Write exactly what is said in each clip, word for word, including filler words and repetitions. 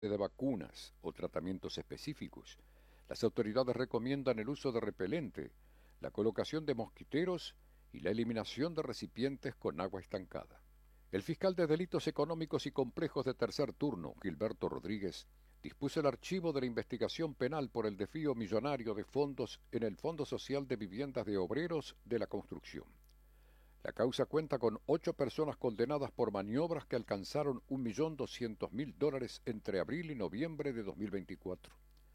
de vacunas o tratamientos específicos. Las autoridades recomiendan el uso de repelente, la colocación de mosquiteros y la eliminación de recipientes con agua estancada. El fiscal de Delitos Económicos y Complejos de tercer turno, Gilberto Rodríguez, dispuso el archivo de la investigación penal por el desvío millonario de fondos en el Fondo Social de Viviendas de Obreros de la Construcción. La causa cuenta con ocho personas condenadas por maniobras que alcanzaron un millón doscientos mil dólares entre abril y noviembre de dos mil veinticuatro.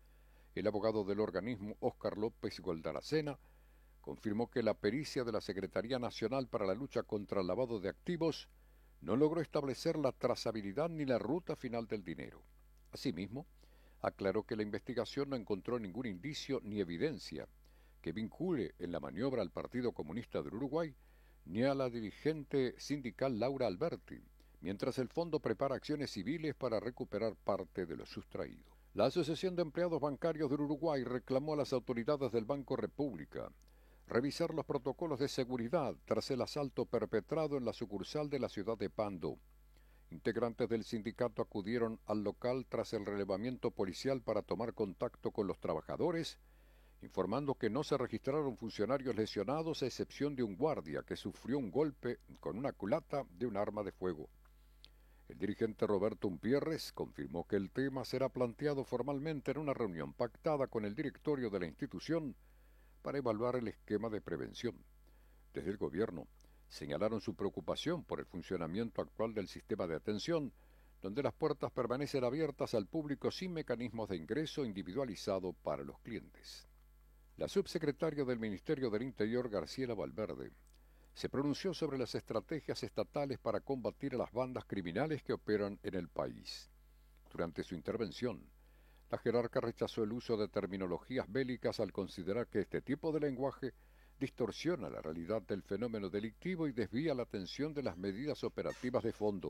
El abogado del organismo, Óscar López Goldaracena, confirmó que la pericia de la Secretaría Nacional para la Lucha contra el Lavado de Activos no logró establecer la trazabilidad ni la ruta final del dinero. Asimismo, aclaró que la investigación no encontró ningún indicio ni evidencia que vincule en la maniobra al Partido Comunista del Uruguay ni a la dirigente sindical Laura Alberti, mientras el fondo prepara acciones civiles para recuperar parte de lo sustraído. La Asociación de Empleados Bancarios del Uruguay reclamó a las autoridades del Banco República revisar los protocolos de seguridad tras el asalto perpetrado en la sucursal de la ciudad de Pando. Integrantes del sindicato acudieron al local tras el relevamiento policial para tomar contacto con los trabajadores, informando que no se registraron funcionarios lesionados a excepción de un guardia que sufrió un golpe con una culata de un arma de fuego. El dirigente Roberto Umpierres confirmó que el tema será planteado formalmente en una reunión pactada con el directorio de la institución para evaluar el esquema de prevención. Desde el gobierno señalaron su preocupación por el funcionamiento actual del sistema de atención, donde las puertas permanecen abiertas al público sin mecanismos de ingreso individualizado para los clientes. La subsecretaria del Ministerio del Interior, Graciela Valverde, se pronunció sobre las estrategias estatales para combatir a las bandas criminales que operan en el país. Durante su intervención, la jerarca rechazó el uso de terminologías bélicas al considerar que este tipo de lenguaje distorsiona la realidad del fenómeno delictivo y desvía la atención de las medidas operativas de fondo.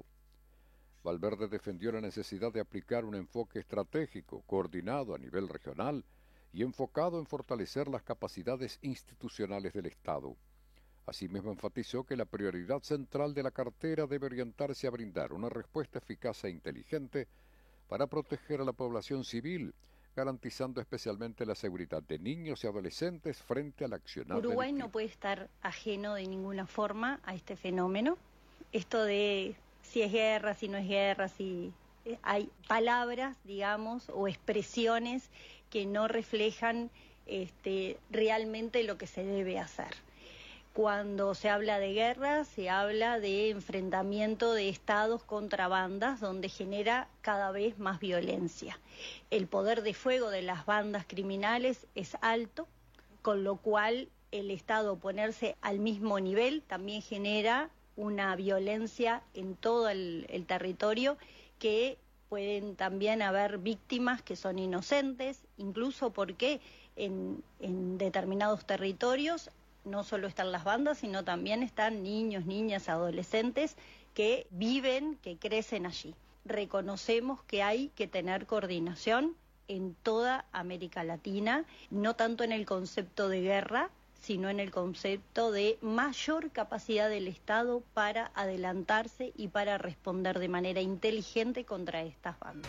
Valverde defendió la necesidad de aplicar un enfoque estratégico, coordinado a nivel regional y enfocado en fortalecer las capacidades institucionales del Estado. Asimismo, enfatizó que la prioridad central de la cartera debe orientarse a brindar una respuesta eficaz e inteligente para proteger a la población civil, garantizando especialmente la seguridad de niños y adolescentes frente al accionar delictivo. Uruguay no puede estar ajeno de ninguna forma a este fenómeno. Esto de si es guerra, si no es guerra, si hay palabras, digamos, o expresiones que no reflejan este, realmente lo que se debe hacer. Cuando se habla de guerra, se habla de enfrentamiento de estados contra bandas, donde genera cada vez más violencia. El poder de fuego de las bandas criminales es alto, con lo cual el Estado ponerse al mismo nivel también genera una violencia en todo el, el territorio, que pueden también haber víctimas que son inocentes, incluso porque en, en determinados territorios no solo están las bandas, sino también están niños, niñas, adolescentes que viven, que crecen allí. Reconocemos que hay que tener coordinación en toda América Latina, no tanto en el concepto de guerra, sino en el concepto de mayor capacidad del Estado para adelantarse y para responder de manera inteligente contra estas bandas.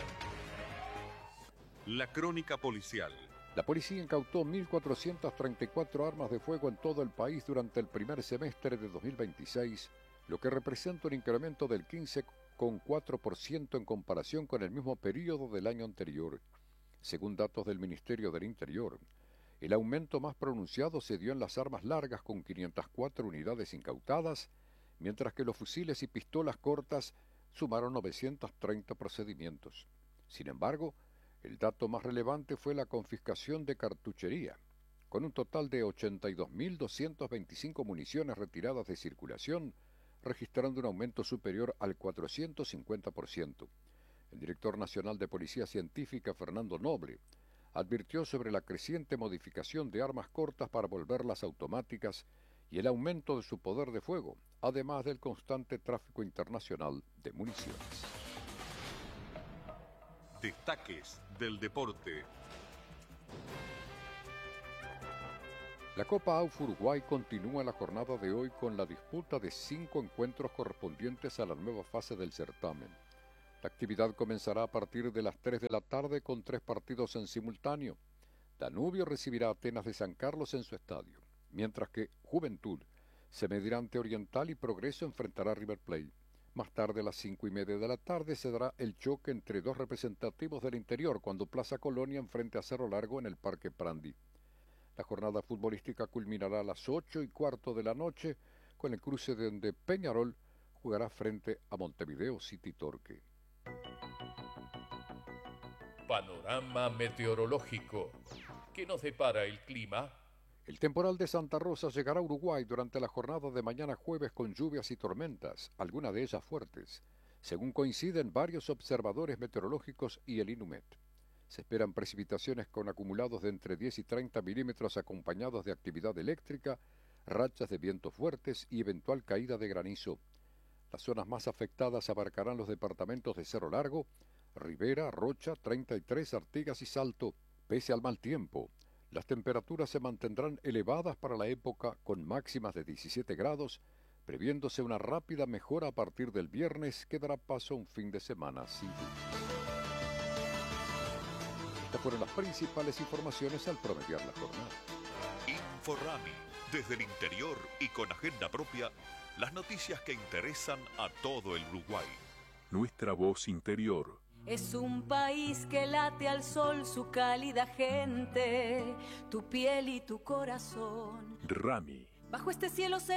La crónica policial. La policía incautó mil cuatrocientas treinta y cuatro armas de fuego en todo el país durante el primer semestre de dos mil veintiséis, lo que representa un incremento del quince coma cuatro por ciento en comparación con el mismo periodo del año anterior. Según datos del Ministerio del Interior, el aumento más pronunciado se dio en las armas largas con quinientas cuatro unidades incautadas, mientras que los fusiles y pistolas cortas sumaron novecientos treinta procedimientos. Sin embargo, el dato más relevante fue la confiscación de cartuchería, con un total de ochenta y dos mil doscientas veinticinco municiones retiradas de circulación, registrando un aumento superior al cuatrocientos cincuenta por ciento. El director nacional de Policía Científica, Fernando Noble, advirtió sobre la creciente modificación de armas cortas para volverlas automáticas y el aumento de su poder de fuego, además del constante tráfico internacional de municiones. Destaques del deporte. La Copa A U F Uruguay continúa la jornada de hoy con la disputa de cinco encuentros correspondientes a la nueva fase del certamen. La actividad comenzará a partir de las tres de la tarde con tres partidos en simultáneo. Danubio recibirá a Atenas de San Carlos en su estadio, mientras que Juventud se medirá ante Oriental y Progreso enfrentará a River Plate. Más tarde, a las cinco y media de la tarde, se dará el choque entre dos representativos del interior cuando Plaza Colonia enfrente a Cerro Largo en el Parque Prandi. La jornada futbolística culminará a las ocho y cuarto de la noche con el cruce donde Peñarol jugará frente a Montevideo City Torque. Panorama meteorológico. ¿Qué nos depara el clima? El temporal de Santa Rosa llegará a Uruguay durante la jornada de mañana jueves con lluvias y tormentas, algunas de ellas fuertes, según coinciden varios observadores meteorológicos y el INUMET. Se esperan precipitaciones con acumulados de entre diez y treinta milímetros acompañados de actividad eléctrica, rachas de vientos fuertes y eventual caída de granizo. Las zonas más afectadas abarcarán los departamentos de Cerro Largo, Rivera, Rocha, treinta y tres, Artigas y Salto. Pese al mal tiempo, las temperaturas se mantendrán elevadas para la época con máximas de diecisiete grados, previéndose una rápida mejora a partir del viernes que dará paso a un fin de semana sin lluvia. Estas fueron las principales informaciones al promediar la jornada. Inforrami, desde el interior y con agenda propia, las noticias que interesan a todo el Uruguay. Nuestra voz interior. Es un país que late al sol su cálida gente, tu piel y tu corazón. Rami. Bajo este cielo se